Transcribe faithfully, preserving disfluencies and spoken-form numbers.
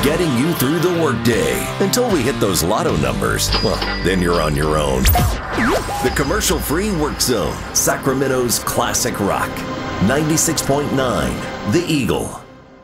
getting you through the workday. Until we hit those lotto numbers, well, then you're on your own. The commercial-free Work Zone, Sacramento's classic rock. ninety-six point nine, The Eagle.